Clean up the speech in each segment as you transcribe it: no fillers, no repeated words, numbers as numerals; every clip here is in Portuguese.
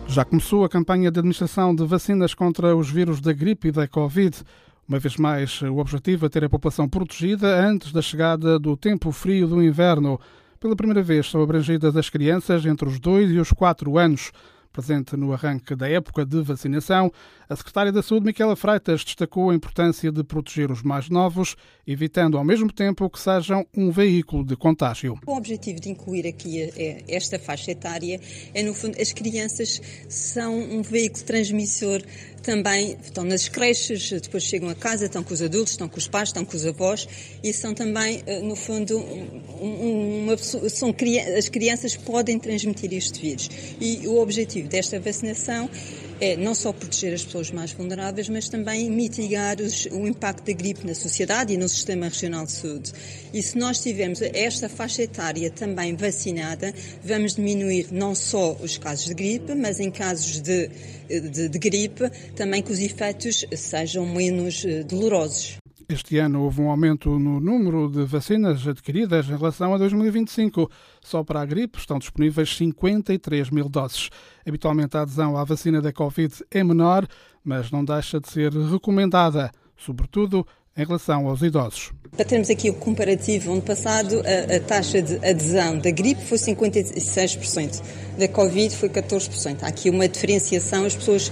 Já começou a campanha de administração de vacinas contra os vírus da gripe e da Covid. Uma vez mais, o objetivo é ter a população protegida antes da chegada do tempo frio do inverno. Pela primeira vez são abrangidas as crianças entre os 2 e os 4 anos. Presente no arranque da época de vacinação, a secretária da Saúde, Micaela Freitas, destacou a importância de proteger os mais novos, evitando ao mesmo tempo que sejam um veículo de contágio. O objetivo de incluir aqui esta faixa etária é, no fundo, as crianças são um veículo transmissor também, estão nas creches, depois chegam a casa, estão com os adultos, estão com os pais, estão com os avós e são também, no fundo, as crianças podem transmitir este vírus. E o objetivo desta vacinação é não só proteger as pessoas mais vulneráveis, mas também mitigar o impacto da gripe na sociedade e no Sistema Regional de Saúde. E se nós tivermos esta faixa etária também vacinada, vamos diminuir não só os casos de gripe, mas em casos de gripe, também que os efeitos sejam menos dolorosos. Este ano houve um aumento no número de vacinas adquiridas em relação a 2025. Só para a gripe estão disponíveis 53 mil doses. Habitualmente a adesão à vacina da Covid é menor, mas não deixa de ser recomendada, sobretudo em relação aos idosos. Para termos aqui o comparativo, ano passado a taxa de adesão da gripe foi 56%, da Covid foi 14%. Há aqui uma diferenciação, as pessoas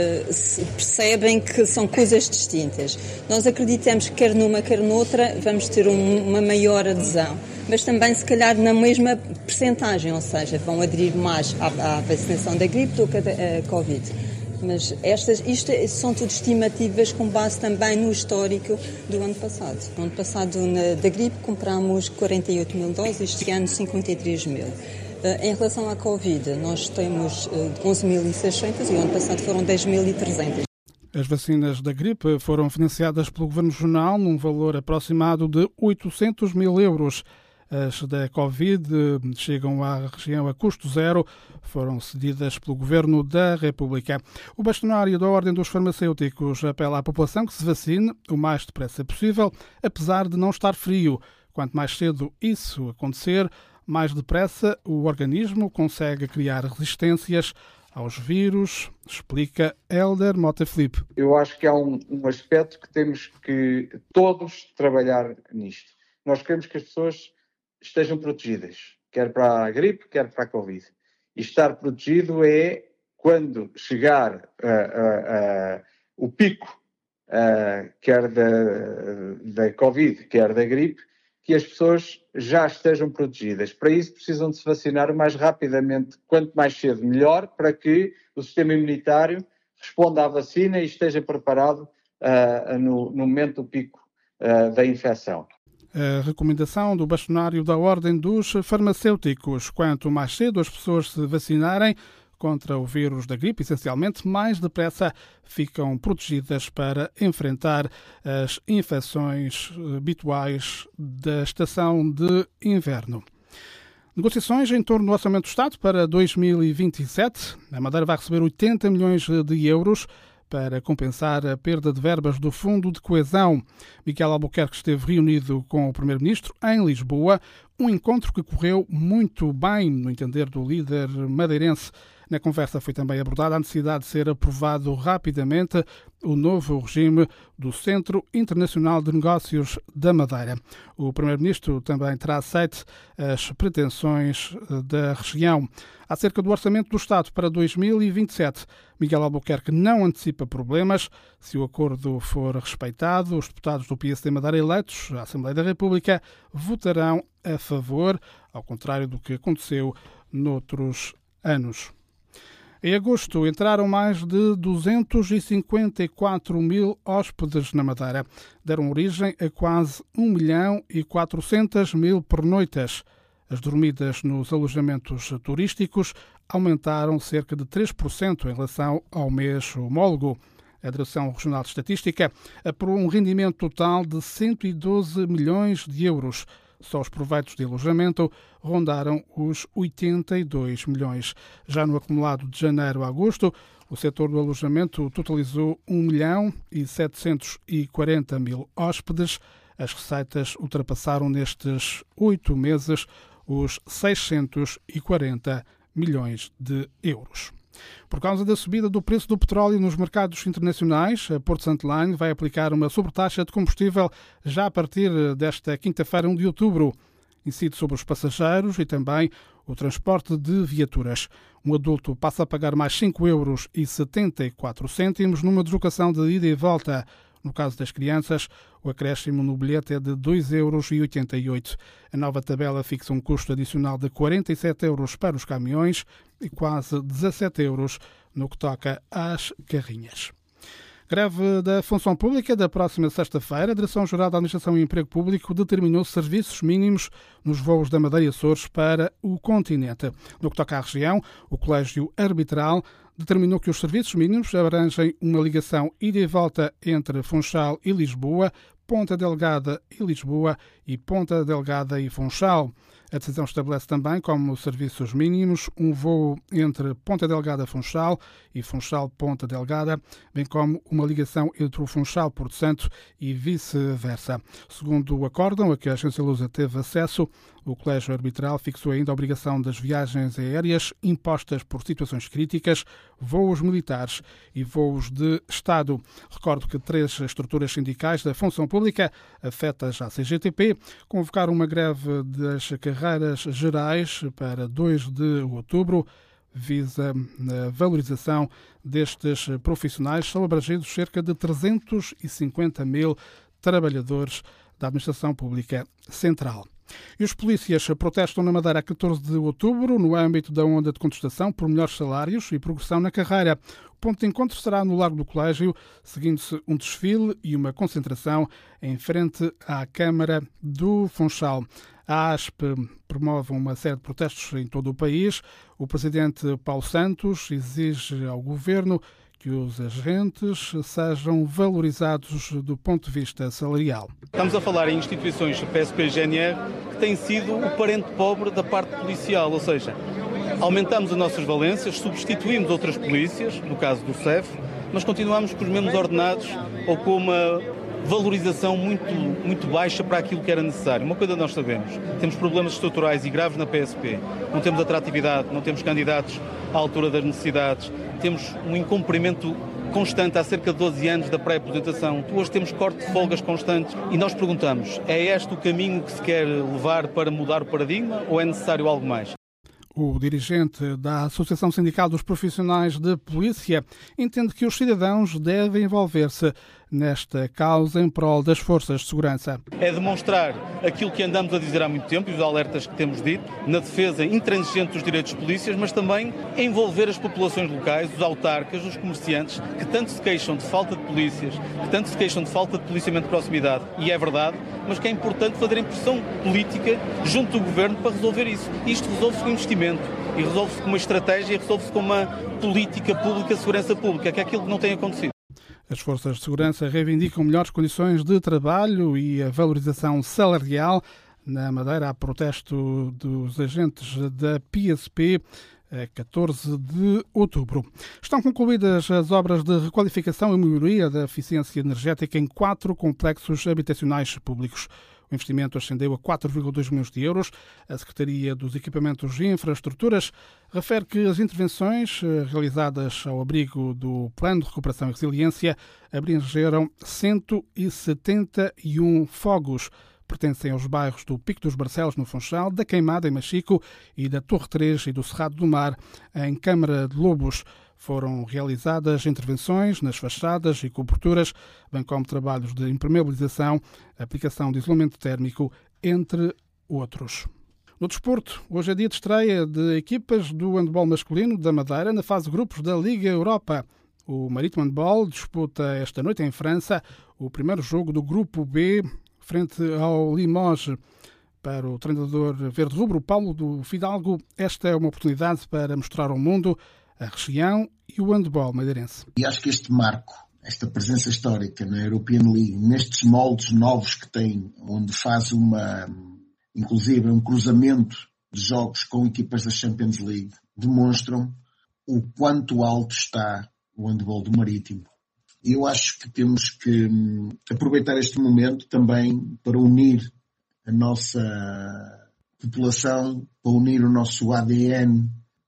percebem que são coisas distintas. Nós acreditamos que quer numa, quer noutra, vamos ter uma maior adesão, mas também se calhar na mesma percentagem, ou seja, vão aderir mais à vacinação da gripe do que a Covid. Mas isto são tudo estimativas com base também no histórico do ano passado. No ano passado, da gripe, comprámos 48 mil doses, este ano 53 mil. Em relação à Covid, nós temos 11.600 e o ano passado foram 10.300. As vacinas da gripe foram financiadas pelo Governo Regional num valor aproximado de 800 mil euros. As da Covid chegam à região a custo zero, foram cedidas pelo Governo da República. O bastonário da Ordem dos Farmacêuticos apela à população que se vacine o mais depressa possível, apesar de não estar frio. Quanto mais cedo isso acontecer, mais depressa o organismo consegue criar resistências aos vírus, explica Hélder Mota Filipe. Eu acho que há um aspecto que temos que todos trabalhar nisto. Nós queremos que as pessoas estejam protegidas, quer para a gripe, quer para a Covid. E estar protegido é quando chegar o pico, quer da Covid, quer da gripe, que as pessoas já estejam protegidas. Para isso precisam de se vacinar o mais rapidamente, quanto mais cedo melhor, para que o sistema imunitário responda à vacina e esteja preparado no momento do pico da infecção. A recomendação do bastonário da Ordem dos Farmacêuticos: quanto mais cedo as pessoas se vacinarem contra o vírus da gripe, essencialmente, mais depressa ficam protegidas para enfrentar as infecções habituais da estação de inverno. Negociações em torno do Orçamento do Estado para 2027. A Madeira vai receber 80 milhões de euros para compensar a perda de verbas do Fundo de Coesão. Miquel Albuquerque esteve reunido com o Primeiro-Ministro em Lisboa, um encontro que correu muito bem, no entender do líder madeirense. Na conversa foi também abordada a necessidade de ser aprovado rapidamente o novo regime do Centro Internacional de Negócios da Madeira. O Primeiro-Ministro também terá aceito as pretensões da região. Acerca do Orçamento do Estado para 2027, Miguel Albuquerque não antecipa problemas. Se o acordo for respeitado, os deputados do PSD Madeira eleitos à Assembleia da República votarão a favor, ao contrário do que aconteceu noutros anos. Em agosto, entraram mais de 254 mil hóspedes na Madeira. Deram origem a quase 1.400.000 pernoitas. As dormidas nos alojamentos turísticos aumentaram cerca de 3% em relação ao mês homólogo. A Direção Regional de Estatística apurou um rendimento total de 112 milhões de euros. Só os proveitos de alojamento rondaram os 82 milhões. Já no acumulado de janeiro a agosto, o setor do alojamento totalizou 1.740.000 hóspedes. As receitas ultrapassaram nestes 8 meses os 640 milhões de euros. Por causa da subida do preço do petróleo nos mercados internacionais, a Porto Santo Line vai aplicar uma sobretaxa de combustível já a partir desta quinta-feira, 1 de outubro. Incide sobre os passageiros e também o transporte de viaturas. Um adulto passa a pagar mais 5,74 € numa deslocação de ida e volta. No caso das crianças, o acréscimo no bilhete é de 2,88 €. A nova tabela fixa um custo adicional de 47 € para os caminhões e quase 17 € no que toca às carrinhas. Greve da Função Pública da próxima sexta-feira. A Direção-Geral da Administração e Emprego Público determinou serviços mínimos nos voos da Madeira e Açores para o continente. No que toca à região, o Colégio Arbitral determinou que os serviços mínimos abrangem uma ligação ida e volta entre Funchal e Lisboa, Ponta Delgada e Lisboa e Ponta Delgada e Funchal. A decisão estabelece também como serviços mínimos um voo entre Ponta Delgada Funchal e Funchal Ponta Delgada, bem como uma ligação entre o Funchal Porto Santo e vice-versa. Segundo o acórdão a que a Agência Lusa teve acesso, o Colégio Arbitral fixou ainda a obrigação das viagens aéreas impostas por situações críticas, voos militares e voos de Estado. Recordo que 3 estruturas sindicais da função pública, afetas à CGTP, convocaram uma greve das carreiras gerais para 2 de outubro, visa a valorização destes profissionais. São abrangidos cerca de 350 mil trabalhadores da Administração Pública Central. E os polícias protestam na Madeira a 14 de outubro, no âmbito da onda de contestação por melhores salários e progressão na carreira. O ponto de encontro será no Largo do Colégio, seguindo-se um desfile e uma concentração em frente à Câmara do Funchal. A ASP promove uma série de protestos em todo o país. O presidente Paulo Santos exige ao governo que os agentes sejam valorizados do ponto de vista salarial. Estamos a falar em instituições PSP e GNR que têm sido o parente pobre da parte policial, ou seja, aumentamos as nossas valências, substituímos outras polícias, no caso do CEF, mas continuamos com os mesmos ordenados ou com uma valorização muito baixa para aquilo que era necessário. Uma coisa nós sabemos, temos problemas estruturais e graves na PSP, não temos atratividade, não temos candidatos à altura das necessidades, temos um incumprimento constante há cerca de 12 anos da pré-aposentação. Hoje temos corte de folgas constantes e nós perguntamos, é este o caminho que se quer levar para mudar o paradigma ou é necessário algo mais? O dirigente da Associação Sindical dos Profissionais de Polícia entende que os cidadãos devem envolver-se nesta causa em prol das forças de segurança. É demonstrar aquilo que andamos a dizer há muito tempo e os alertas que temos dito, na defesa intransigente dos direitos dos polícias, mas também envolver as populações locais, os autarcas, os comerciantes, que tanto se queixam de falta de polícias, que tanto se queixam de falta de policiamento de proximidade, e é verdade, mas que é importante fazer pressão política junto do governo para resolver isso. Isto resolve-se com investimento, e resolve-se com uma estratégia, e resolve-se com uma política pública de segurança pública, que é aquilo que não tem acontecido. As forças de segurança reivindicam melhores condições de trabalho e a valorização salarial. Na Madeira há protesto dos agentes da PSP a 14 de outubro. Estão concluídas as obras de requalificação e melhoria da eficiência energética em 4 complexos habitacionais públicos. O investimento ascendeu a 4,2 milhões de euros. A Secretaria dos Equipamentos e Infraestruturas refere que as intervenções realizadas ao abrigo do Plano de Recuperação e Resiliência abrangeram 171 fogos. Pertencem aos bairros do Pico dos Barcelos, no Funchal, da Queimada, em Machico, e da Torre 3 e do Cerrado do Mar, em Câmara de Lobos. Foram realizadas intervenções nas fachadas e coberturas, bem como trabalhos de impermeabilização, aplicação de isolamento térmico, entre outros. No desporto, hoje é dia de estreia de equipas do handball masculino da Madeira na fase de grupos da Liga Europa. O Marítimo Handball disputa esta noite em França o primeiro jogo do Grupo B, frente ao Limoges. Para o treinador verde-rubro, Paulo do Fidalgo, esta é uma oportunidade para mostrar ao mundo a região e o handball madeirense. E acho que este marco, esta presença histórica na European League, nestes moldes novos que tem, onde faz inclusive um cruzamento de jogos com equipas da Champions League, demonstram o quanto alto está o handball do Marítimo. Eu acho que temos que aproveitar este momento também para unir a nossa população, para unir o nosso ADN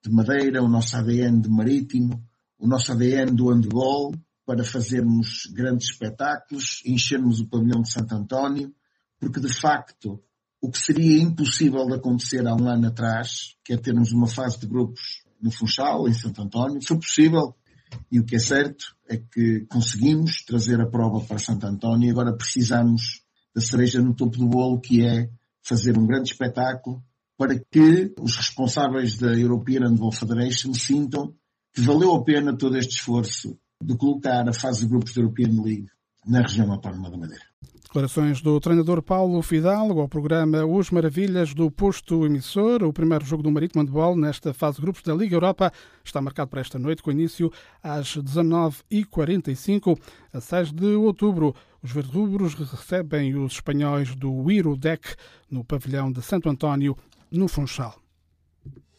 de Madeira, o nosso ADN de Marítimo, o nosso ADN do handball, para fazermos grandes espetáculos, enchermos o pavilhão de Santo António, porque de facto o que seria impossível de acontecer há um ano atrás, que é termos uma fase de grupos no Funchal, em Santo António, foi possível. E o que é certo é que conseguimos trazer a prova para Santo António e agora precisamos da cereja no topo do bolo, que é fazer um grande espetáculo para que os responsáveis da European Handball Federation sintam que valeu a pena todo este esforço de colocar a fase de grupos da European League na região autónoma da Madeira. Declarações do treinador Paulo Fidalgo ao programa Os Maravilhas do Posto Emissor. O primeiro jogo do Marítimo Handball nesta fase de grupos da Liga Europa está marcado para esta noite, com início às 19h45. A 6 de outubro, os verde-rubros recebem os espanhóis do Irudec no pavilhão de Santo António, no Funchal.